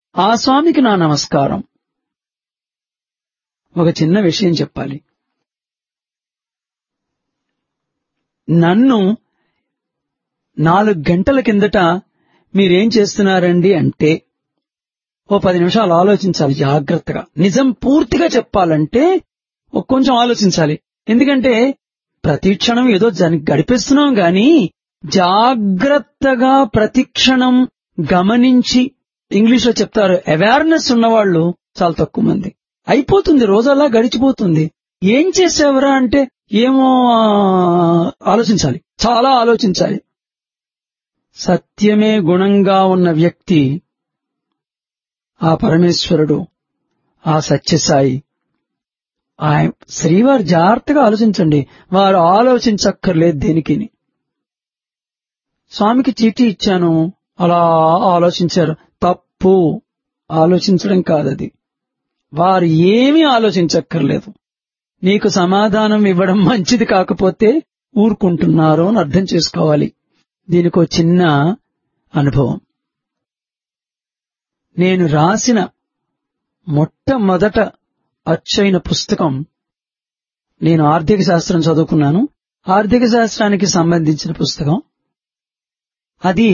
ఆ స్వామికి నా నమస్కారం. ఒక చిన్న విషయం చెప్పాలి. నన్ను 4 గంటల కిందట మీరేం చేస్తున్నారండి అంటే ఓ 10 నిమిషాలు ఆలోచించాలి జాగ్రత్తగా. నిజం పూర్తిగా చెప్పాలంటే కొంచెం ఆలోచించాలి. ఎందుకంటే ప్రతి క్షణం ఏదో గడిపేస్తున్నాం గాని జాగ్రత్తగా ప్రతి క్షణం గమనించి, ఇంగ్లీష్ లో చెప్తారు అవేర్నెస్ ఉన్నవాళ్లు చాలా తక్కువ మంది. అయిపోతుంది, రోజల్లా గడిచిపోతుంది. ఏం చేసేవరా అంటే ఏమో ఆలోచించాలి, చాలా ఆలోచించాలి. సత్యమే గుణంగా ఉన్న వ్యక్తి ఆ పరమేశ్వరుడు, ఆ సత్యసాయి, శ్రీవారు జాగ్రత్తగా ఆలోచించండి. వారు ఆలోచించక్కర్లేదు దేనికి. స్వామికి చీటీ ఇచ్చాను, అలా ఆలోచించారు. తప్పు, ఆలోచించడం కాదది. వారు ఏమీ ఆలోచించక్కర్లేదు. నీకు సమాధానం ఇవ్వడం మంచిది కాకపోతే ఊరుకుంటున్నారు అని అర్థం చేసుకోవాలి. దీనికో చిన్న అనుభవం. నేను రాసిన మొట్టమొదట అచ్చైన పుస్తకం, నేను ఆర్థిక శాస్త్రం చదువుకున్నాను, ఆర్థిక శాస్త్రానికి సంబంధించిన పుస్తకం అది.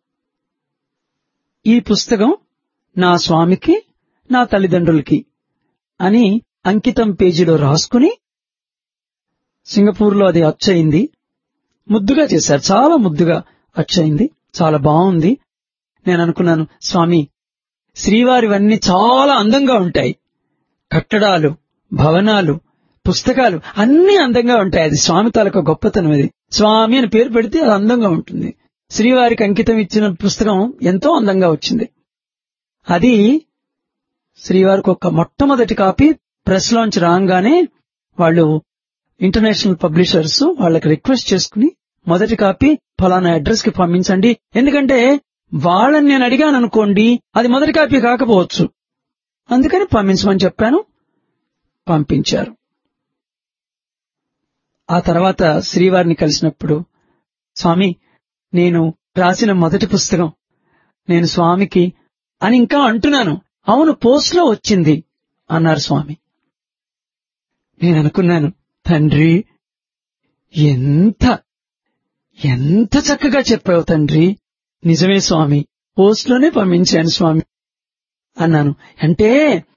ఈ పుస్తకం నా స్వామికి, నా తల్లిదండ్రులకి అని అంకితం పేజీలో రాసుకుని సింగపూర్లో అది అచ్చయింది. ముద్దుగా చేశారు, చాలా ముద్దుగా అచ్చయింది, చాలా బాగుంది. నేను అనుకున్నాను, స్వామి శ్రీవారివన్నీ చాలా అందంగా ఉంటాయి, కట్టడాలు, భవనాలు, పుస్తకాలు అన్నీ అందంగా ఉంటాయి. అది స్వామి తాలూకా గొప్పతనం. అది స్వామి అని పేరు పెడితే అది అందంగా ఉంటుంది. శ్రీవారికి అంకితం ఇచ్చిన పుస్తకం ఎంతో అందంగా వచ్చింది. అది శ్రీవారికి ఒక మొట్టమొదటి కాపీ ప్రెస్ లాంచ్ రాగానే వాళ్ళు ఇంటర్నేషనల్ పబ్లిషర్స్ వాళ్ళకి రిక్వెస్ట్ చేసుకుని మొదటి కాపీ ఫలానా అడ్రస్ కి పంపించండి. ఎందుకంటే వాళ్ళని నేను అడిగాను అనుకోండి, అది మొదటి కాపీ కాకపోవచ్చు, అందుకని పంపించమని చెప్పాను. పంపించారు. ఆ తర్వాత శ్రీవారిని కలిసినప్పుడు, స్వామి నేను రాసిన మొదటి పుస్తకం నేను స్వామికి అని ఇంకా అంటున్నాను. అవును, పోస్ట్ లో వచ్చింది అన్నారు స్వామి. నేను అనుకున్నాను, తండ్రి ఎంత చక్కగా చెప్పావు తండ్రి. నిజమే స్వామి, పోస్ట్ లోనే పంపించాను స్వామి అన్నాను. అంటే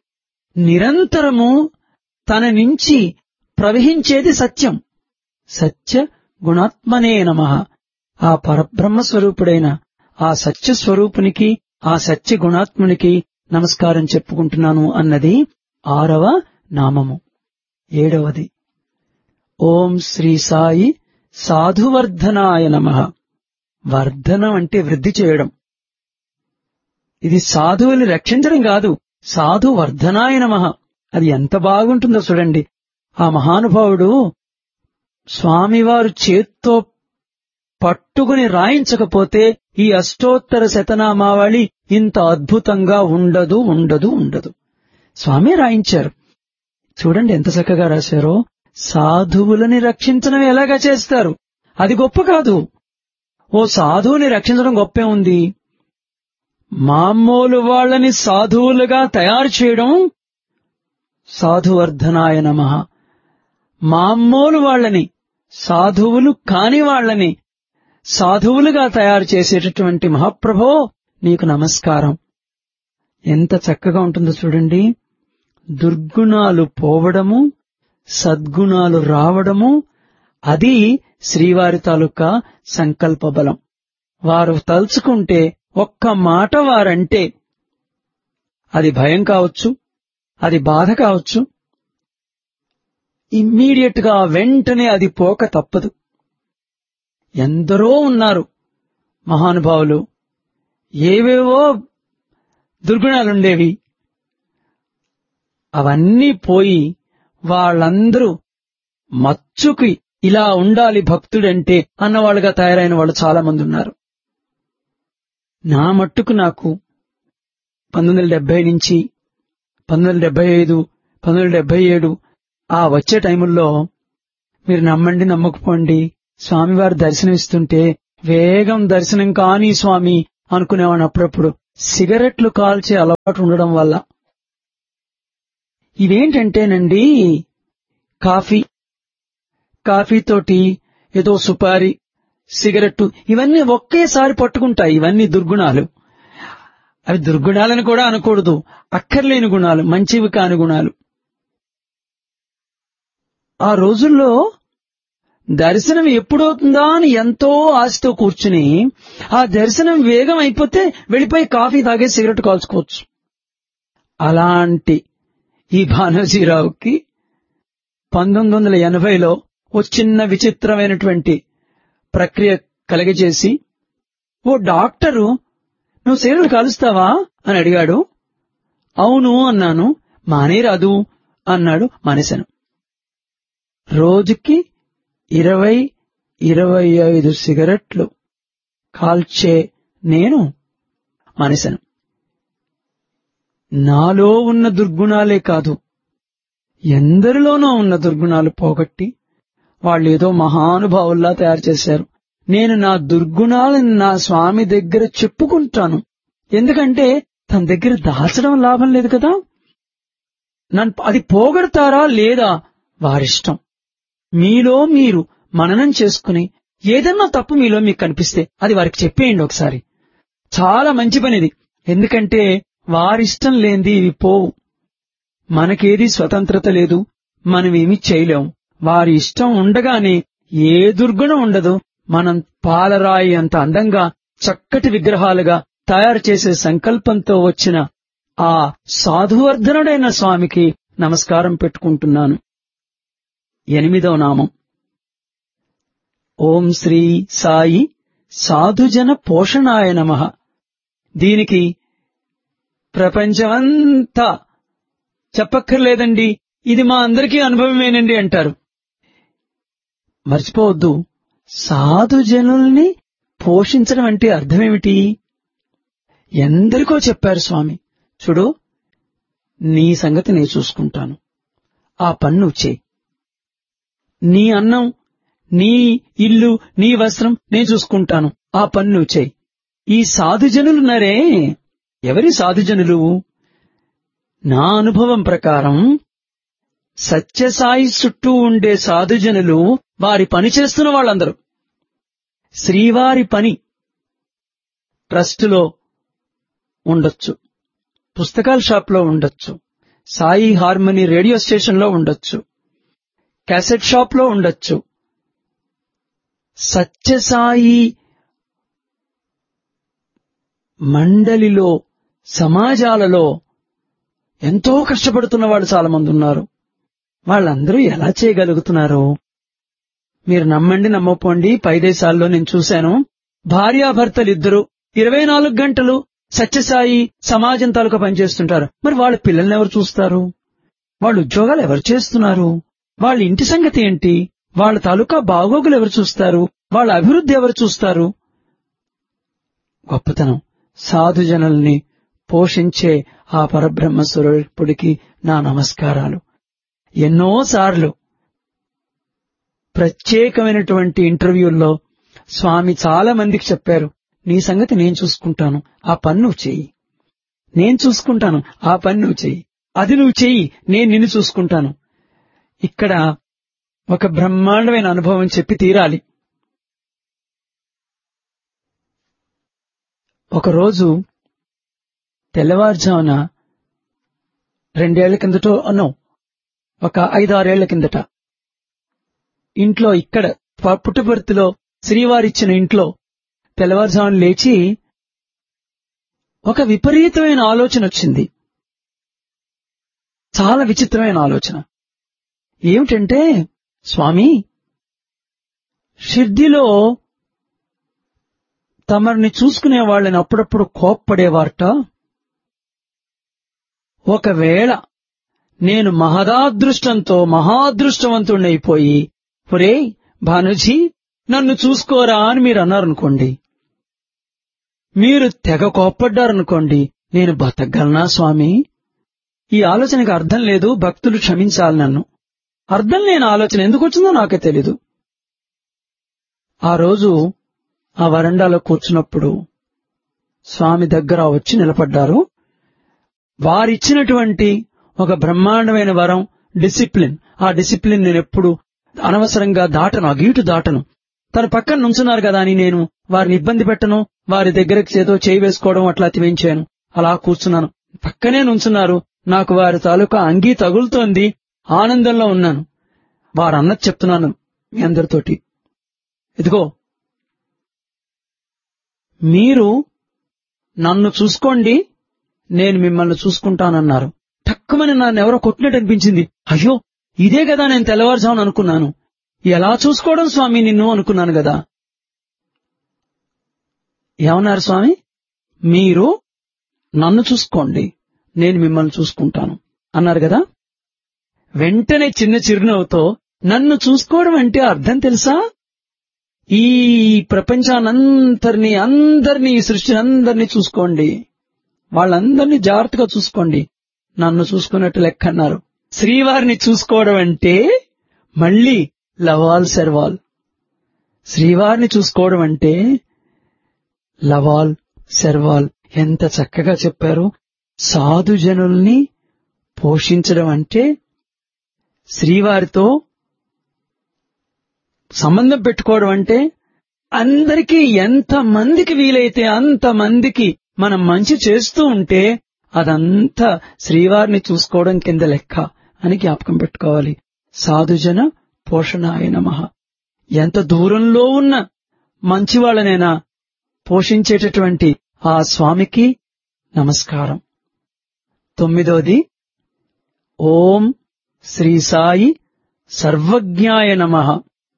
నిరంతరము తన నుంచి ప్రవహించేది సత్యం. సత్య గుణాత్మనే నమః. ఆ పరబ్రహ్మ స్వరూపుడైన ఆ సత్య స్వరూపునికి, ఆ సత్య గుణాత్మునికి నమస్కారం చెప్పుకుంటున్నాను అన్నది 6వ నామము. 7వది ఓం శ్రీ సాయి సాధువర్ధనాయ నమః. వర్ధనం అంటే వృద్ధి చేయడం. ఇది సాధువుని రక్షించడం కాదు, సాధువర్ధనాయ నమః. అది ఎంత బాగుంటుందో చూడండి. ఆ మహానుభావుడు స్వామివారు చేత్తో పట్టుకుని రాయించకపోతే ఈ అష్టోత్తర శతనామావళి ఇంత అద్భుతంగా ఉండదు. స్వామి రాయించారు. చూడండి ఎంత చక్కగా రాశారో. సాధువులని రక్షించడం ఎలాగా చేస్తారు, అది గొప్ప కాదు. ఓ సాధువుని రక్షించడం గొప్పే ఉంది. మామూలు వాళ్ళని సాధువులుగా తయారు చేయడం సాధువర్ధనాయ నమః. మామూలు వాళ్ళని, సాధువులు కాని వాళ్ళని సాధువులుగా తయారు చేసేటటువంటి మహాప్రభో నీకు నమస్కారం. ఎంత చక్కగా ఉంటుందో చూడండి. దుర్గుణాలు పోవడము, సద్గుణాలు రావడము, అది శ్రీవారి తాలూకా సంకల్ప బలం. వారు తలుచుకుంటే ఒక్క మాట వారంటే, అది భయం కావచ్చు, అది బాధ కావచ్చు, ఇమ్మీడియట్ గా వెంటనే అది పోక తప్పదు. ఎందరో ఉన్నారు మహానుభావులు, ఏవేవో దుర్గుణాలుండేవి, అవన్నీ పోయి వాళ్ళందరూ మచ్చుకి ఇలా ఉండాలి భక్తుడంటే అన్నవాళ్లుగా తయారైన వాళ్ళు చాలా మంది ఉన్నారు. నా మట్టుకు నాకు 1970 నుంచి 1975, 1977 ఆ వచ్చే టైముల్లో మీరు నమ్మండి నమ్మకపోండి, స్వామివారు దర్శనమిస్తుంటే వేగం దర్శనం కాని స్వామి అనుకునేవాడిని. అప్పుడప్పుడు సిగరెట్లు కాల్చే అలవాటు ఉండడం వల్ల. ఇవేంటంటేనండి, కాఫీతోటి ఏదో సుపారీ, సిగరెట్టు ఇవన్నీ ఒకేసారి పట్టుకుంటాయి. ఇవన్నీ దుర్గుణాలు. అవి దుర్గుణాలని కూడా అనకూడదు, అక్కర్లేని గుణాలు, మంచివి కాని గుణాలు. ఆ రోజుల్లో దర్శనం ఎప్పుడవుతుందా అని ఎంతో ఆశతో కూర్చుని, ఆ దర్శనం వేగం అయిపోతే వెళ్లిపోయి కాఫీ తాగే సిగరెట్ కాల్చుకోవచ్చు. అలాంటి ఈ భానోజీరావుకి 1980లో ఓ చిన్న విచిత్రమైనటువంటి ప్రక్రియ కలిగజేసి, ఓ డాక్టరు నువ్వు సిగరెట్ కాలుస్తావా అని అడిగాడు. అవును అన్నాను. మానేరాదు అన్నాడు. మానేశాను. రోజుకి 20-25 సిగరెట్లు కాల్చే నేను మానేశాను. నాలో ఉన్న దుర్గుణాలే కాదు, ఎందరిలోనూ ఉన్న దుర్గుణాలు పోగొట్టి వాళ్ళేదో మహానుభావుల్లా తయారు చేశారు. నేను నా దుర్గుణాలను నా స్వామి దగ్గర చెప్పుకుంటాను. ఎందుకంటే తన దగ్గర దాచడం లాభం లేదు కదా. అది పోగొడతారా లేదా వారిష్టం. మీలో మీరు మననం చేసుకుని ఏదన్నా తప్పు మీలో మీకు కనిపిస్తే అది వారికి చెప్పేయండి ఒకసారి. చాలా మంచి పనిది. ఎందుకంటే వారిష్టం లేనిది ఇవి పోవు. మనకేది స్వతంత్రత లేదు, మనమేమీ చేయలేం. వారి ఇష్టం ఉండగానే ఏ దుర్గుణం ఉండదు. మనం పాలరాయి అంత అందంగా చక్కటి విగ్రహాలుగా తయారు చేసే సంకల్పంతో వచ్చిన ఆ సాధువర్ధనుడైన స్వామికి నమస్కారం పెట్టుకుంటున్నాను. 8వ నామం. ఓం శ్రీ సాయి సాధుజన పోషణాయ నమః. దీనికి ప్రపంచమంతా చెప్పక్కర్లేదండి, ఇది మా అందరికీ అనుభవమేనండి అంటారు. మర్చిపోవద్దు, సాధుజనుల్ని పోషించడం అంటే అర్థమేమిటి? ఎందరికో చెప్పారు స్వామి, చూడు నీ సంగతి నేను చూసుకుంటాను, ఆ పని నువ్వు చేయి. నీ అన్నం, నీ ఇల్లు, నీ వస్త్రం నేను చూసుకుంటాను, ఆ పని నువ్వు చేయి. ఈ సాధుజనులున్నారే, ఎవరి సాధుజనులు? నా అనుభవం ప్రకారం సత్యసాయి చుట్టూ ఉండే సాధుజనులు వారి పని చేస్తున్న వాళ్ళందరూ. శ్రీవారి పని ట్రస్టులో ఉండొచ్చు, పుస్తకాల షాప్లో ఉండొచ్చు, సాయి హార్మనీ రేడియో స్టేషన్లో ఉండొచ్చు, క్యాసెట్ షాప్లో ఉండొచ్చు. సత్యసాయి మండలిలో, సమాజాలలో ఎంతో కష్టపడుతున్న వాళ్ళు చాలా మంది ఉన్నారు. వాళ్ళందరూ ఎలా చేయగలుగుతున్నారు? మీరు నమ్మండి నమ్మపోండి, పై దేశాల్లో నేను చూశాను, భార్యాభర్తలిద్దరూ 24 గంటలు సత్యసాయి సమాజం తాలూకా పనిచేస్తుంటారు. మరి వాళ్ళ పిల్లల్ని ఎవరు చూస్తారు? వాళ్ళ ఉద్యోగాలు ఎవరు చేస్తున్నారు? వాళ్ళ ఇంటి సంగతి ఏంటి? వాళ్ళ తాలూకా బాగోగులు ఎవరు చూస్తారు? వాళ్ళ అభివృద్ధి ఎవరు చూస్తారు? గొప్పతనం. సాధుజనుల్ని పోషించే ఆ పరబ్రహ్మ స్వరూపుడికి నా నమస్కారాలు. ఎన్నోసార్లు ప్రత్యేకమైనటువంటి ఇంటర్వ్యూల్లో స్వామి చాలా మందికి చెప్పారు, నీ సంగతి నేను చూసుకుంటాను, ఆ పని నువ్వు చెయ్యి. నేను చూసుకుంటాను, ఆ పని నువ్వు చెయ్యి. అది నువ్వు చెయ్యి, నేను నిన్ను చూసుకుంటాను. ఇక్కడ ఒక బ్రహ్మాండమైన అనుభవం చెప్పి తీరాలి. ఒకరోజు తెల్లవారుజామున 2 ఏళ్ల కిందటో ఒక 5-6 ఏళ్ల కిందట ఇంట్లో, ఇక్కడ పుట్టపర్తిలో శ్రీవారిచ్చిన ఇంట్లో తెల్లవారుజామున లేచి ఒక విపరీతమైన ఆలోచన వచ్చింది. చాలా విచిత్రమైన ఆలోచన. ఏమిటంటే, స్వామి షిర్డీలో తమరిని చూసుకునే వాళ్ళని అప్పుడప్పుడు కోప్పడేవారట. ఒకవేళ నేను మహాదృష్టవంతుణ్ణైపోయి, ఒరే భానుజీ నన్ను చూసుకోరా అని మీరు అన్నారనుకోండి, మీరు తెగ కోప్పడ్డారనుకోండి, నేను బతకగలనా స్వామి? ఈ ఆలోచనకి అర్థం లేదు, భక్తులు క్షమించాలి నన్ను. అర్థం లేని ఆలోచన ఎందుకు వచ్చిందో నాకే తెలీదు. ఆ రోజు ఆ వరండాలో కూర్చున్నప్పుడు స్వామి దగ్గర వచ్చి నిలబడ్డారు. వారిచ్చినటువంటి ఒక బ్రహ్మాండమైన వరం డిసిప్లిన్. ఆ డిసిప్లిన్ నేను ఎప్పుడు అనవసరంగా దాటను, ఆ గీటు దాటను. తన పక్కన నుంచున్నారు కదా అని నేను వారిని ఇబ్బంది పెట్టను, వారి దగ్గరకు చేతో చేయి వేసుకోవడం అట్లా వేయించాను. అలా కూర్చున్నాను. పక్కనే నుంచున్నారు. నాకు వారి తాలూకా అంగీ తగులుతోంది. ఆనందంలో ఉన్నాను. వారన్నది చెప్తున్నాను మీ అందరితోటి. ఇదిగో, మీరు నన్ను చూసుకోండి, నేను మిమ్మల్ని చూసుకుంటానన్నారు. తక్కువని నన్ను ఎవరో కొట్టినట్టు అనిపించింది. అయ్యో, ఇదే కదా నేను తెల్లవారుజామున అనుకున్నాను. ఎలా చూసుకోవడం స్వామి నిన్ను అనుకున్నాను కదా. ఏమన్నారు స్వామి? మీరు నన్ను చూసుకోండి, నేను మిమ్మల్ని చూసుకుంటాను అన్నారు కదా. వెంటనే చిన్న చిరునవ్వుతో, నన్ను చూసుకోవడం అంటే అర్థం తెలుసా? ఈ ప్రపంచానంతరినీ, అందరినీ, ఈ సృష్టిని అందరినీ చూసుకోండి, వాళ్ళందరినీ జాగ్రత్తగా చూసుకోండి, నన్ను చూసుకున్నట్టు లెక్క అన్నారు. శ్రీవారిని చూసుకోవడం అంటే మళ్లీ లవాల్ సెర్వాల్. శ్రీవారిని చూసుకోవడం అంటే లవాల్ సెర్వాల్. ఎంత చక్కగా చెప్పారు. సాధుజనుల్ని పోషించడం అంటే శ్రీవారితో సంబంధం పెట్టుకోవడం అంటే అందరికీ ఎంతమందికి వీలైతే అంతమందికి మనం మంచి చేస్తూ ఉంటే అదంతా శ్రీవారిని చూసుకోవడం కింద లెక్క అని జ్ఞాపకం పెట్టుకోవాలి. సాధుజన పోషణాయ నమః. ఎంత దూరంలో ఉన్న మంచివాళ్లనైనా పోషించేటటువంటి ఆ స్వామికి నమస్కారం. 9వది, ఓం శ్రీ సాయి సర్వజ్ఞాయ నమః.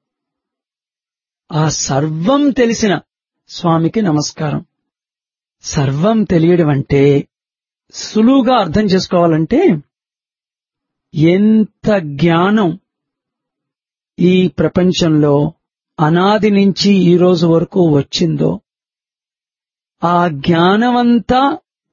ఆ సర్వం తెలిసిన స్వామికి నమస్కారం. సర్వం తెలియడం అంటే సులువుగా అర్థం చేసుకోవాలంటే, ఎంత జ్ఞానం ఈ ప్రపంచంలో అనాది నుంచి ఈ రోజు వరకు వచ్చిందో ఆ జ్ఞానమంతా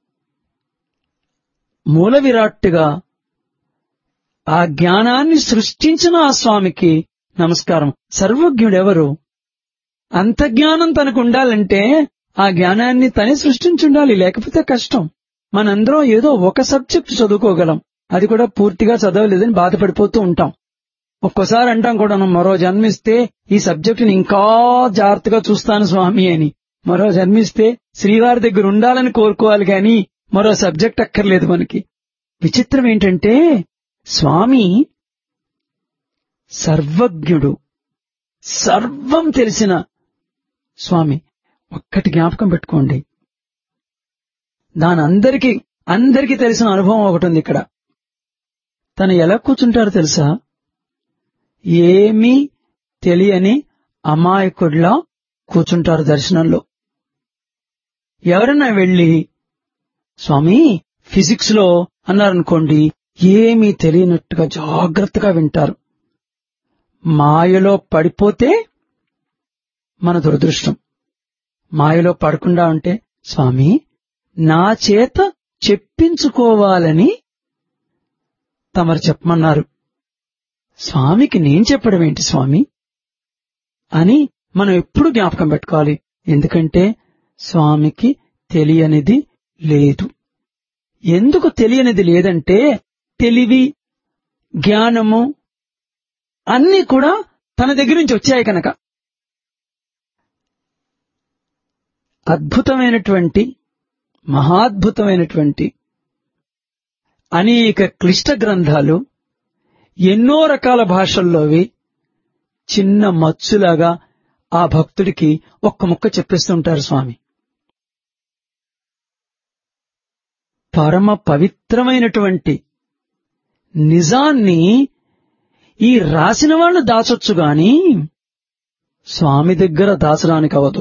మూల విరాట్టుగా ఆ జ్ఞానాన్ని సృష్టించిన ఆ స్వామికి నమస్కారం. సర్వజ్ఞుడెవరు? అంత జ్ఞానం తనకు ఉండాలంటే ఆ జ్ఞానాన్ని తనే సృష్టించుండాలి, లేకపోతే కష్టం. మనందరం ఏదో ఒక సబ్జెక్ట్ చదువుకోగలం, అది కూడా పూర్తిగా చదవలేదని బాధపడిపోతూ ఉంటాం. ఒక్కోసారి అంటాం కూడా, మరో జన్మిస్తే ఈ సబ్జెక్టుని ఇంకా జాగ్రత్తగా చూస్తాను స్వామి అని. మరో జన్మిస్తే శ్రీవారి దగ్గర ఉండాలని కోరుకోవాలి గాని మరో సబ్జెక్ట్ అక్కర్లేదు మనకి. విచిత్రం ఏంటంటే స్వామి సర్వజ్ఞుడు, సర్వం తెలిసిన స్వామి. ఒక్కటి జ్ఞాపకం పెట్టుకోండి, అందరికీ తెలిసిన అనుభవం ఒకటి ఉంది ఇక్కడ. తను ఎలా కూర్చుంటారో తెలుసా? ఏమీ తెలియని అమాయకుడిలా కూర్చుంటారు దర్శనంలో. ఎవరన్నా వెళ్లి స్వామి ఫిజిక్స్ లో అన్నారనుకోండి, ఏమీ తెలియనట్టుగా జాగ్రత్తగా వింటారు. మాయలో పడిపోతే మన దురదృష్టం. మాయలో పడకుండా ఉంటే, స్వామి నా చేత చెప్పించుకోవాలని తమరు చెప్పమన్నారు, స్వామికి నేను చెప్పడం ఏంటి స్వామి అని మనం ఎప్పుడు జ్ఞాపకం పెట్టుకోవాలి. ఎందుకంటే స్వామికి తెలియనిది లేదు. ఎందుకు తెలియనిది లేదంటే, తెలివి, జ్ఞానము అన్నీ కూడా తన దగ్గర నుంచి వచ్చాయి కనుక. అద్భుతమైనటువంటి, మహాద్భుతమైనటువంటి అనేక క్లిష్ట గ్రంథాలు ఎన్నో రకాల భాషల్లోవి చిన్న మచ్చులాగా ఆ భక్తుడికి ఒక్క ముక్క చెప్పేస్తుంటారు స్వామి. పరమ పవిత్రమైనటువంటి నిజాన్ని ఈ రాసిన వాళ్ళు దాచొచ్చు గాని స్వామి దగ్గర దాచడానికి అవదు.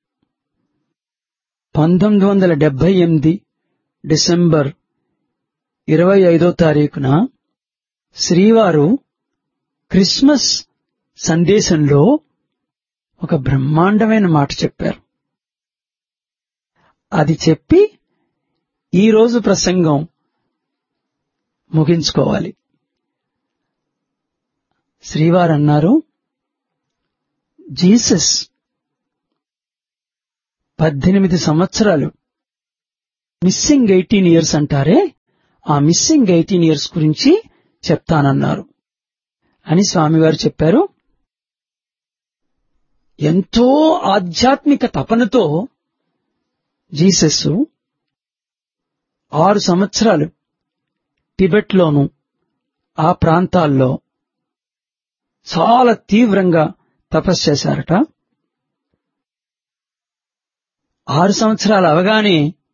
1978 డిసెంబర్ 25వ తారీఖున శ్రీవారు క్రిస్మస్ సందేశంలో ఒక బ్రహ్మాండమైన మాట చెప్పారు. అది చెప్పి ఈరోజు ప్రసంగం ముగించుకోవాలి. శ్రీవారు అన్నారు, జీసస్ 18 సంవత్సరాలు మిస్సింగ్ 18 years అంటారే, ఆ మిస్సింగ్ 18 years గురించి చెప్తానన్నారు అని స్వామివారు చెప్పారు. ఎంతో ఆధ్యాత్మిక తపనతో జీసస్ 6 సంవత్సరాలు టిబెట్లోను ఆ ప్రాంతాల్లో చాలా తీవ్రంగా తపస్సు చేశారట. 6 సంవత్సరాలు అవగానే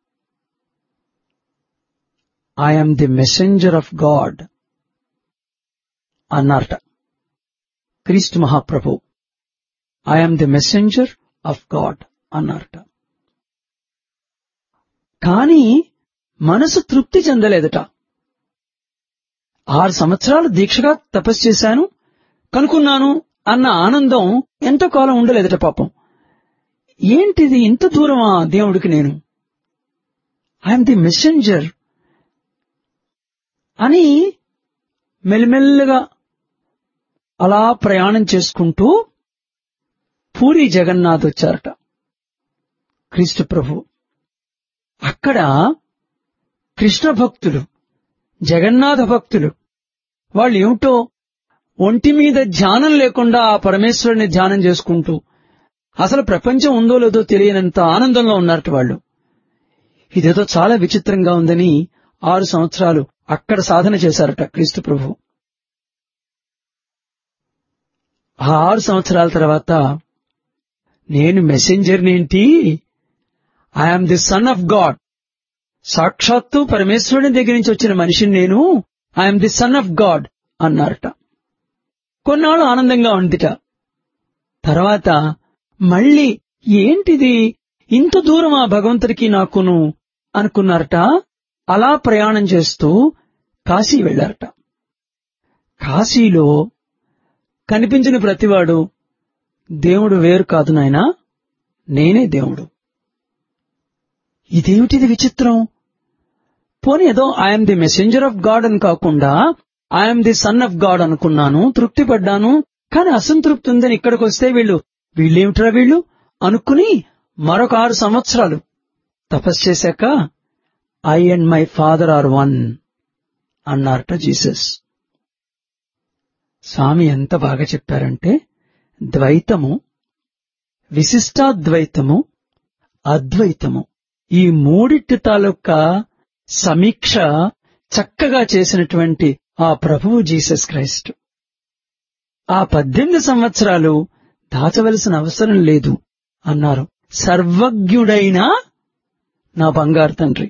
I'm the messenger of God అన్నారట క్రీస్తు మహాప్రభు. I'm the messenger of God అన్నారట. కానీ మనసు తృప్తి చెందలేదట. 6 సంవత్సరాలు దీక్షగా తపస్సు చేశాను, కనుక్కున్నాను అన్న ఆనందం ఎంతో కాలం ఉండలేదట పాపం. ఏంటిది, ఇంత దూరమా దేవుడికి నేను, ఐఎమ్ ది మెసెంజర్ అని మెల్లిమెల్లిగా అలా ప్రయాణం చేసుకుంటూ పూరి జగన్నాథ్ వచ్చారట క్రీస్తు ప్రభు. అక్కడ కృష్ణ భక్తులు, జగన్నాథ భక్తులు, వాళ్ళు ఏమిటో ఒంటి మీద ధ్యానం లేకుండా ఆ పరమేశ్వరుని ధ్యానం చేసుకుంటూ అసలు ప్రపంచం ఉందో లేదో తెలియనంత ఆనందంలో ఉన్నారట వాళ్ళు. ఇదేదో చాలా విచిత్రంగా ఉందని 6 సంవత్సరాలు అక్కడ సాధన చేశారట క్రీస్తు ప్రభు. ఆ 6 సంవత్సరాల తర్వాత నేను మెసెంజర్నేంటి, I'm the son of God, సాక్షాత్తు పరమేశ్వరుని దగ్గర నుంచి వచ్చిన మనిషిని నేను, I'm the son of God అన్నారట. కొన్నాళ్ళు ఆనందంగా ఉందిట. తర్వాత మళ్ళీ ఏంటిది, ఇంత దూరమా భగవంతుడికి నాకును అనుకున్నారట. అలా ప్రయాణం చేస్తూ కాశీ వెళ్లారట. కాశీలో కనిపించిన ప్రతివాడు, దేవుడు వేరు కాదు నాయనా, నేనే దేవుడు. ఇదేమిటిది విచిత్రం. పోనీ ఏదో I'm the messenger of God అని కాకుండా I'm the son of God అనుకున్నాను, తృప్తి పడ్డాను. కానీ అసంతృప్తి ఉందని ఇక్కడికి వస్తే వీళ్ళేమిట్రా వీళ్ళు అనుకుని మరొక 6 సంవత్సరాలు తపస్సు చేశాక I and my father are one అన్నారట జీసస్. స్వామి ఎంత బాగా చెప్పారంటే, ద్వైతము, విశిష్టాద్వైతము, అద్వైతము, ఈ మూడిటి తాలూకా సమీక్ష చక్కగా చేసినటువంటి ఆ ప్రభువు జీసస్ క్రైస్ట్. ఆ 18 సంవత్సరాలు దాచవలసిన అవసరం లేదు అన్నారు. సర్వజ్ఞుడైన నా బంగారు తండ్రి.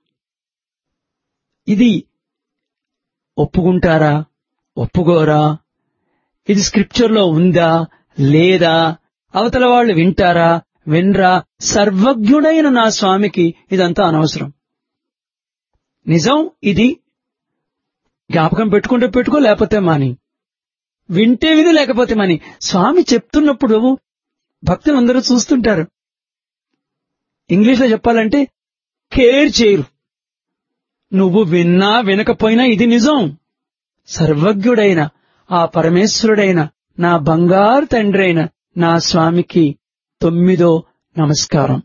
ఇది ఒప్పుకుంటారా, ఒప్పుకోరా, ఇది స్క్రిప్చర్లో ఉందా లేదా, అవతల వాళ్ళు వింటారా వినరా, సర్వజ్ఞుడైన నా స్వామికి ఇదంతా అనవసరం. నిజం ఇది, జ్ఞాపకం పెట్టుకుంటే పెట్టుకో, లేకపోతే మాని, వింటే విని లేకపోతే మాని. స్వామి చెప్తున్నప్పుడు భక్తులందరూ చూస్తుంటారు. ఇంగ్లీష్లో చెప్పాలంటే కేర్ చేయరు. నువ్వు విన్నా వినకపోయినా ఇది నిజం. సర్వజ్ఞుడైన ఆ పరమేశ్వరుడైన నా బంగారు తండ్రి అయిన నా స్వామికి 9వ నమస్కారం.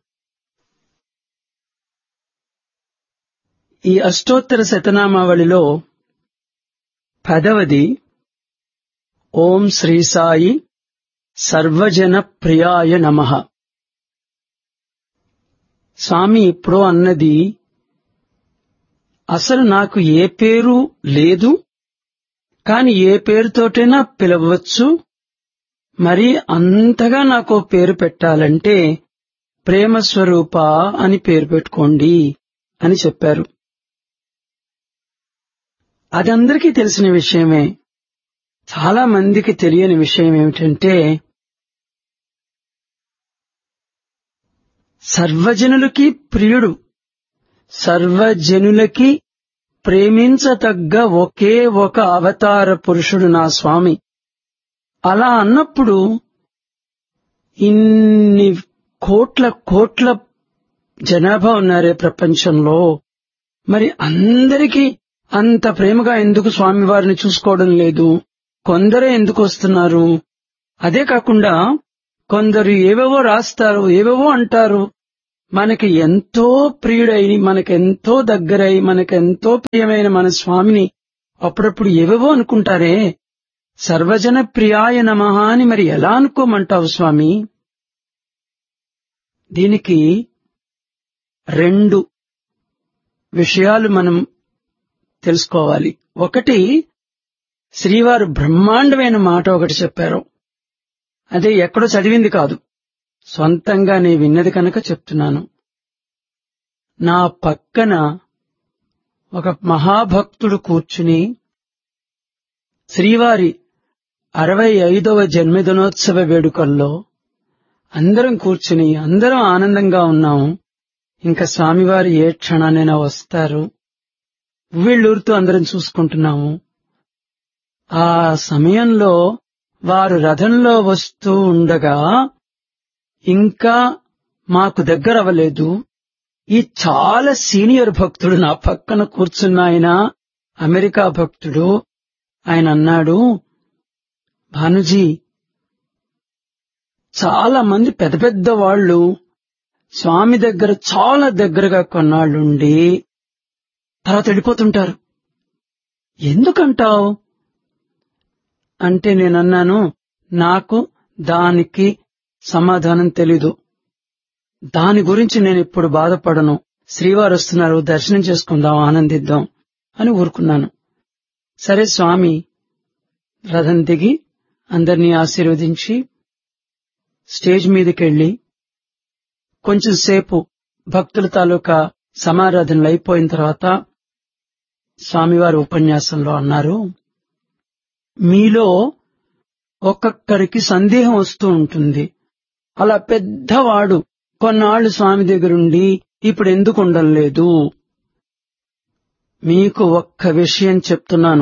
ఈ అష్టోత్తర శతనామావళిలో 10వది ఓం శ్రీ సాయి సర్వజన ప్రియాయ నమః. స్వామి ఇప్పుడు అన్నది, అసలు నాకు ఏ పేరు లేదు, కాని ఏ పేరుతోటైనా పిలవచ్చు, మరి అంతగా నాకు పేరు పెట్టాలంటే ప్రేమస్వరూప అని పేరు పెట్టుకోండి అని చెప్పారు. అది అందరికీ తెలిసిన విషయమే. చాలా మందికి తెలియని విషయం ఏమిటంటే, సర్వజనులకి ప్రియుడు, సర్వజనులకి ప్రేమించతగ్గ ఒకే ఒక అవతార పురుషుడు నా స్వామి. అలా అన్నప్పుడు ఇన్ని కోట్ల కోట్ల జనాభా ఉన్నారే ప్రపంచంలో, మరి అందరికీ అంత ప్రేమగా ఎందుకు స్వామివారిని చూసుకోవడం లేదు? కొందరే ఎందుకు వస్తున్నారు? అదే కాకుండా కొందరు ఏవేవో రాస్తారు, ఏవేవో అంటారు. మనకి ఎంతో ప్రియుడై మనకెంతో దగ్గరై మనకెంతో ప్రియమైన మన స్వామిని అప్పుడప్పుడు ఏవేవో అనుకుంటారే, సర్వజన ప్రియాయ నమః అని మరి ఎలా అనుకోమంటావు స్వామి? దీనికి 2 విషయాలు మనం తెలుసుకోవాలి. ఒకటి, శ్రీవారు బ్రహ్మాండమైన మాట ఒకటి చెప్పారు. అదే ఎక్కడో చదివింది కాదు, సొంతంగా నే విన్నది కనుక చెప్తున్నాను. నా పక్కన ఒక మహాభక్తుడు కూర్చుని శ్రీవారి 65వ జన్మదినోత్సవ వేడుకల్లో అందరం కూర్చుని అందరం ఆనందంగా ఉన్నాము. ఇంకా స్వామివారు ఏ క్షణానైనా వస్తారు, ఉవ్విళ్ళూరుతూ అందరం చూసుకుంటున్నాము. ఆ సమయంలో వారు రథంలో వస్తూ ఉండగా ఇంకా మాకు దగ్గర అవ్వలేదు. ఈ చాలా సీనియర్ భక్తుడు నా పక్కన కూర్చున్న ఆయన అమెరికా భక్తుడు. ఆయన అన్నాడు, భానుజీ, చాలా మంది పెద్ద పెద్ద వాళ్ళు స్వామి దగ్గర చాలా దగ్గరగా కొన్నాళ్లుండి తర్వాత వెళ్ళిపోతుంటారు, ఎందుకంటావు అంటే నేనన్నాను, నాకు దానికి సమాధానం తెలీదు, దాని గురించి నేను ఇప్పుడు బాధపడను. శ్రీవారు వస్తున్నారు, దర్శనం చేసుకుందాం, ఆనందిద్దాం అని ఊరుకున్నాను. సరే, స్వామి రథం దిగి అందరినీ ఆశీర్వదించి స్టేజ్ మీదకెళ్లి కొంచెం సేపు భక్తుల తాలూకా సమారాధనలు అయిపోయిన తర్వాత స్వామివారి ఉపన్యాసంలో అన్నారు, మీలో ఒక్కొక్కరికి సందేహం వస్తూ ఉంటుంది. అలా పెద్దవాడు కొన్నాళ్లు స్వామి దగ్గరుండి ఇప్పుడు ఎందుకు ఉండలేదు? మీకు ఒక్క విషయం చెప్తున్నాను,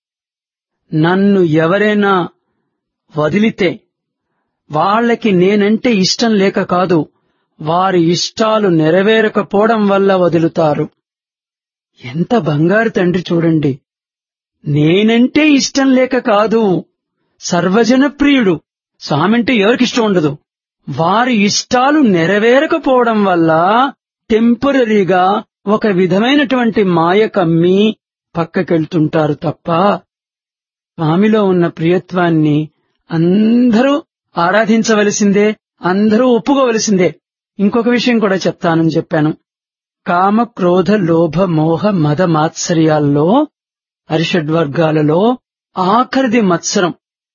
నన్ను ఎవరైనా వదిలితే వాళ్ళకి నేనంటే ఇష్టం లేక కాదు, వారి ఇష్టాలు నెరవేరకపోవడం వల్ల వదులుతారు. ఎంత బంగారు తండ్రి చూడండి. నేనంటే ఇష్టం లేక కాదు, సర్వజన ప్రియుడు స్వామంటే ఎవరికిష్టం ఉండదు. వారి ఇష్టాలు నెరవేరకపోవడం వల్ల టెంపరరీగా ఒక విధమైనటువంటి మాయ కమ్మి పక్కకెళ్తుంటారు తప్ప స్వామిలో ఉన్న ప్రియత్వాన్ని అందరూ ఆరాధించవలసిందే, అందరూ ఒప్పుకోవలసిందే. ఇంకొక విషయం కూడా చెప్తానని చెప్పాను. కామ క్రోధ లోభ మోహ మద మాత్సర్యాల్లో అరిషడ్వర్గాలలో ఆఖరిది మత్సరం.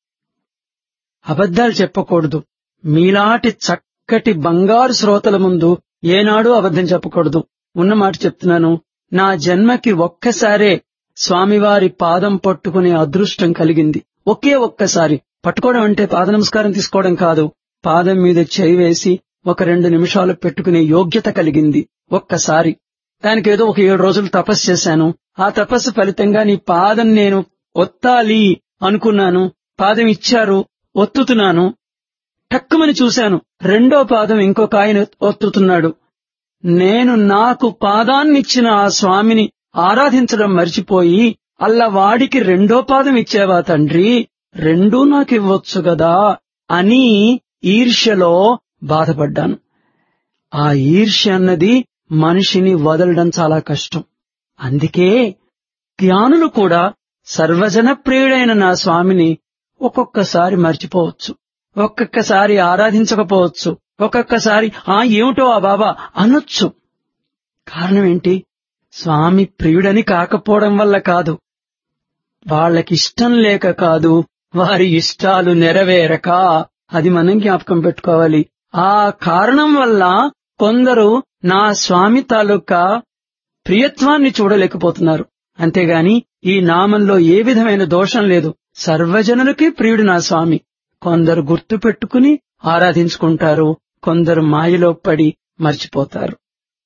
అబద్ధాలు చెప్పకూడదు. మీలాంటి చక్కటి బంగారు శ్రోతల ముందు ఏనాడూ అబద్ధం చెప్పకూడదు. ఉన్నమాట చెప్తున్నాను. నా జన్మకి ఒక్కసారే స్వామివారి పాదం పట్టుకునే అదృష్టం కలిగింది. ఒకే ఒక్కసారి. పట్టుకోవడం అంటే పాద నమస్కారం తీసుకోవడం కాదు, పాదం మీద చేయి వేసి ఒక 2 నిమిషాలు పెట్టుకునే యోగ్యత కలిగింది ఒక్కసారి. దానికేదో ఒక 7 రోజులు తపస్సు చేశాను. ఆ తపస్సు ఫలితంగా నీ పాదం నేను ఒత్తాలి అనుకున్నాను. పాదం ఇచ్చారు, ఒత్తుతున్నాను. టక్కుమని చూశాను, 2వ పాదం ఇంకొక ఆయన ఒత్తుతున్నాడు. నేను నాకు పాదాన్నిచ్చిన ఆ స్వామిని ఆరాధించడం మర్చిపోయి అల్లవాడికి 2వ పాదం ఇచ్చేవా తండ్రి, 2 నాకివ్వచ్చు గదా అని ఈర్ష్యలో బాధపడ్డాను. ఆ ఈర్ష్య అన్నది మనిషిని వదలడం చాలా కష్టం. అందుకే జ్ఞానులు కూడా సర్వజన ప్రియుడైన నా స్వామిని ఒక్కొక్కసారి మర్చిపోవచ్చు, ఒక్కొక్కసారి ఆరాధించకపోవచ్చు, ఒక్కొక్కసారి ఏమిటో ఆ బాబా అనొచ్చు. కారణం ఏంటి? స్వామి ప్రియుడని కాకపోవడం వల్ల కాదు, వాళ్ళకిష్టం లేక కాదు, వారి ఇష్టాలు నెరవేరక. అది మనం జ్ఞాపకం పెట్టుకోవాలి. ఆ కారణం వల్ల కొందరు నా స్వామి తాలూకా ప్రియత్వాన్ని చూడలేకపోతున్నారు. అంతేగాని ఈ నామంలో ఏ విధమైన దోషం లేదు. సర్వజనులకి ప్రియుడు నా స్వామి. కొందరు గుర్తు పెట్టుకుని ఆరాధించుకుంటారు, కొందరు మాయలో పడి మర్చిపోతారు.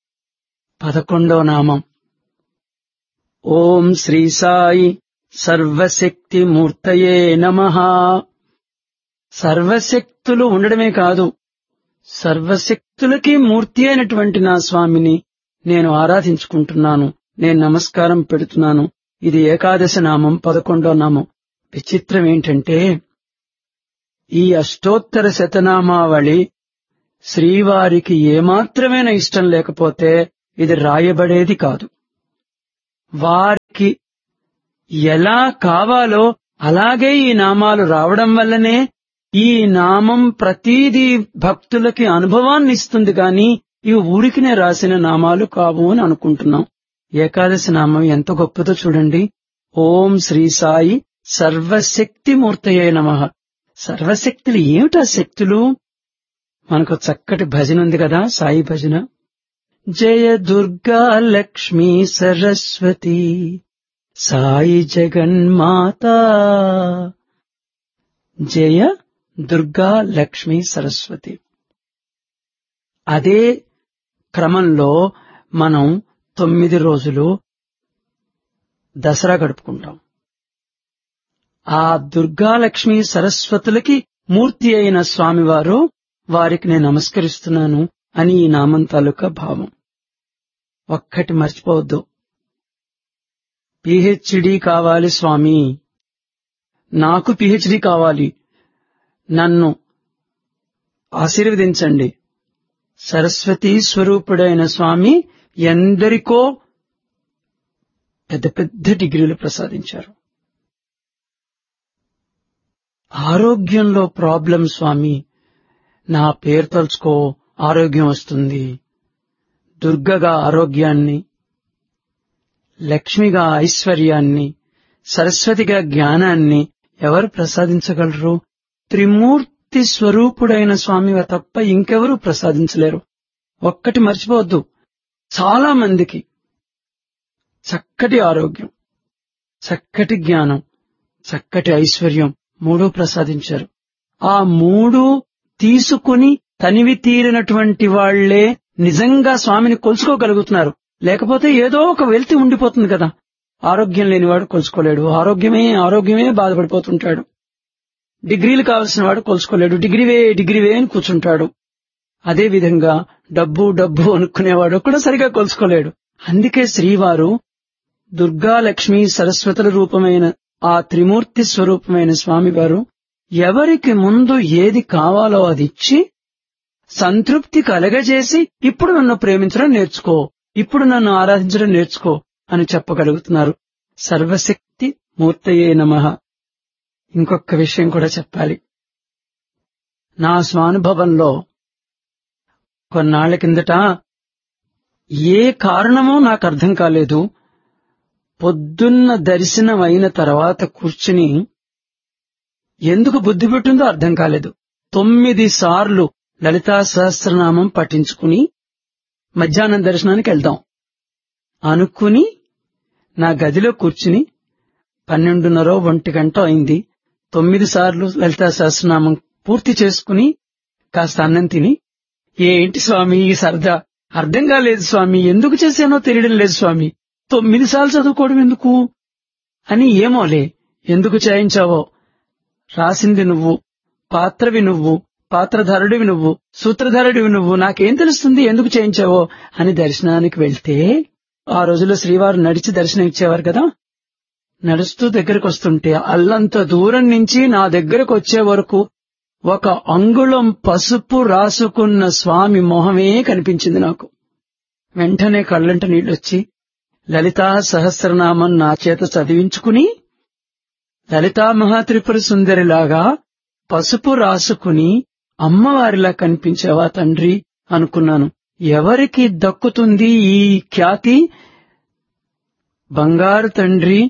11వ నామం. ఓం శ్రీ సాయి సర్వశక్తి మూర్తయే నమః. సర్వశక్తులు ఉండడమే కాదు, సర్వశక్తులకి మూర్తి అయినటువంటి నా స్వామిని నేను ఆరాధించుకుంటున్నాను, నేను నమస్కారం పెడుతున్నాను. ఇది ఏకాదశి నామం, 11వ నామం. విచిత్రం ఏంటంటే ఈ అష్టోత్తర శతనామావళి శ్రీవారికి ఏమాత్రమైనా ఇష్టం లేకపోతే ఇది రాయబడేది కాదు. వారికి ఎలా కావాలో అలాగే ఈ నామాలు రావడం వల్లనే ఈ నామం ప్రతిదీ భక్తులకి అనుభవాన్ని ఇస్తుంది గాని ఇవి ఊరికినే రాసిన నామాలు కావు అని అనుకుంటున్నాం. ఏకాదశి నామం ఎంత గొప్పదో చూడండి. ఓం శ్రీ సాయి సర్వశక్తి మూర్తయే నమః. సర్వశక్తులు ఏమిటా శక్తులు? మనకు చక్కటి భజన ఉంది కదా, సాయి భజన. జయ దుర్గా లక్ష్మీ సరస్వతి సాయి జగన్మాత. జయ దుర్గా లక్ష్మీ సరస్వతి. అదే క్రమంలో మనం 9 రోజులు దసరా గడుపుకుంటాం. ఆ దుర్గా లక్ష్మీ సరస్వతులకి మూర్తి అయిన స్వామివారు, వారికి నేను నమస్కరిస్తున్నాను అని ఈ నామం తాలూకా భావం. ఒక్కటి మర్చిపోవద్దు, పిహెచ్డి కావాలి స్వామి, నాకు పిహెచ్డి కావాలి, నన్ను ఆశీర్వదించండి. సరస్వతీ స్వరూపుడైన స్వామి ఎందరికో పెద్ద పెద్ద డిగ్రీలు ప్రసాదించారు. ఆరోగ్యంలో ప్రాబ్లం స్వామి, నా పేరు తలుచుకో ఆరోగ్యం వస్తుంది. దుర్గగా ఆరోగ్యాన్ని, లక్ష్మిగా ఐశ్వర్యాన్ని, సరస్వతిగా జ్ఞానాన్ని ఎవరు ప్రసాదించగలరు? త్రిమూర్తి స్వరూపుడైన స్వామి తప్ప ఇంకెవరూ ప్రసాదించలేరు. ఒక్కటి మర్చిపోవద్దు, చాలా మందికి చక్కటి ఆరోగ్యం, చక్కటి జ్ఞానం, చక్కటి ఐశ్వర్యం మూడూ ప్రసాదించారు. ఆ మూడు తీసుకుని తనివి తీరినటువంటి వాళ్లే నిజంగా స్వామిని కొలుసుకోగలుగుతున్నారు. లేకపోతే ఏదో ఒక వెల్తి ఉండిపోతుంది కదా. ఆరోగ్యం లేనివాడు కొలుసుకోలేడు, ఆరోగ్యమే బాధపడిపోతుంటాడు. డిగ్రీలు కావలసిన వాడు కొలుసుకోలేడు, డిగ్రీవే అని కూర్చుంటాడు. అదేవిధంగా డబ్బు అనుకునేవాడు కూడా సరిగా కొలుసుకోలేడు. అందుకే శ్రీవారు దుర్గా లక్ష్మీ సరస్వతుల రూపమైన ఆ త్రిమూర్తి స్వరూపమైన స్వామివారు ఎవరికి ముందు ఏది కావాలో అది ఇచ్చి సంతృప్తి కలగజేసి ఇప్పుడు నన్ను ప్రేమించడం నేర్చుకో, ఇప్పుడు నన్ను ఆరాధించడం నేర్చుకో అని చెప్పగలుగుతున్నారు. సర్వశక్తి మూర్తయే నమః. ఇంకొక విషయం కూడా చెప్పాలి. నా స్వానుభవంలో కొన్నాళ్ల కిందట ఏ కారణమో నాకు అర్థం కాలేదు, పొద్దున్న దర్శనం అయిన తర్వాత కూర్చుని ఎందుకు బుద్ధి పెట్టిందో అర్థం కాలేదు. 9 సార్లు లలితా సహస్రనామం పఠించుకుని మధ్యాహ్నం దర్శనానికి వెళ్దాం అనుకుని నా గదిలో కూర్చుని 12:30 1 అయింది. 9 సార్లు లలితా సహస్రనామం పూర్తి చేసుకుని కాస్త అన్నం తిని, ఏంటి స్వామి ఈ సరదా, అర్థం కాలేదు స్వామి, ఎందుకు చేశానో తెలియడం లేదు స్వామి, 9 సార్లు చదువుకోవడం ఎందుకు అని. ఏమోలే, ఎందుకు చేయించావో, రాసింది నువ్వు, పాత్రవి నువ్వు, పాత్రధారుడివి నువ్వు, సూత్రధారుడివి నువ్వు, నాకేం తెలుస్తుంది ఎందుకు చేయించావో అని దర్శనానికి వెళ్తే, ఆ రోజుల్లో శ్రీవారు నడిచి దర్శనం ఇచ్చేవారు కదా. నడుస్తూ దగ్గరకు వస్తుంటే అల్లంత దూరం నుంచి నా దగ్గరకు వచ్చే వరకు 1 అంగుళం పసుపు రాసుకున్న స్వామి మొహమే కనిపించింది నాకు. వెంటనే కళ్ళంట నీళ్లొచ్చి లలితా సహస్రనామం నా చేత చదివించుకుని, లలితా మహాత్రిపుర సుందరిలాగా పసుపు రాసుకుని అమ్మవారిలా కనిపించావా తండ్రి అనుకున్నాను. ఎవరికి దక్కుతుంది ఈ ఖ్యాతి? బంగారు తండ్రి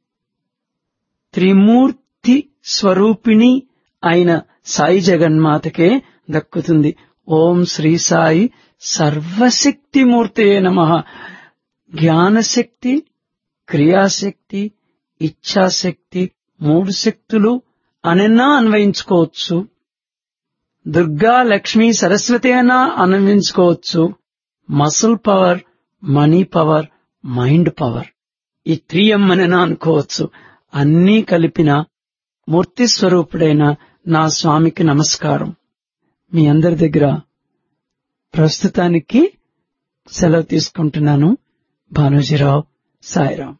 త్రిమూర్తి స్వరూపిణి అయిన సాయి జగన్మాతకే దక్కుతుంది. ఓం శ్రీ సాయి సర్వశక్తి మూర్తయే నమః. జ్ఞానశక్తి, క్రియాశక్తి, ఇచ్ఛాశక్తి 3 శక్తులు అనన్నా అన్వయించుకోవచ్చు. దుర్గా లక్ష్మీ సరస్వతి అయినా అన్వయించుకోవచ్చు. Muscle power, money power, mind power, ఈ 3M అనైనా అనుకోవచ్చు. అన్నీ కలిపిన మూర్తి స్వరూపుడైన నా స్వామికి నమస్కారం. మీ అందరి దగ్గర ప్రస్తుతానికి సెలవు తీసుకుంటున్నాను. భానోజీరావు, సాయిరాం.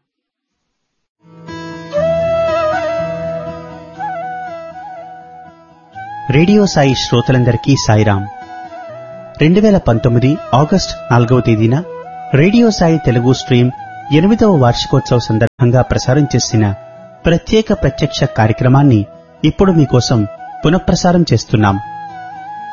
రేడియో సాయి శ్రోతలందరికీ సాయిరాం. 2019 ఆగస్టు 4వ తేదీన రేడియో సాయి తెలుగు స్ట్రీమ్ 8వ వార్షికోత్సవ సందర్భంగా ప్రసారం చేసిన ప్రత్యేక ప్రత్యక్ష కార్యక్రమాన్ని ఇప్పుడు మీకోసం పునఃప్రసారం చేస్తున్నాం.